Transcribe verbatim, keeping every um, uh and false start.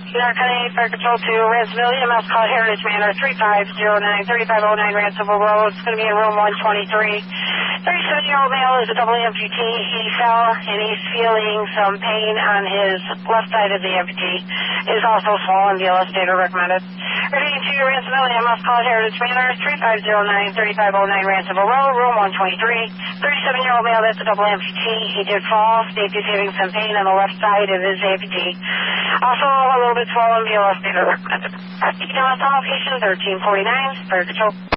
Narcotic Fire Control to Ransomville, E M S call Heritage Manor, three five zero nine, three five zero nine Ransomville Road. It's going to be in room one twenty-three. thirty-seven-year-old male is a double amputee. He fell and he's feeling some pain on his left side of the amputee. Is also swollen. B L S data recommended. Repeating to your Ransomville, E M S call Heritage Manor, three five zero nine, three five zero nine Ransomville Road, room one twenty-three. thirty-seven-year-old male that's a double amputee. He did fall. State he's having some pain on the left side of his amputee. Also a little bit swollen. B L S data recommended. E M S all patient thirteen forty-nine, Fire Control.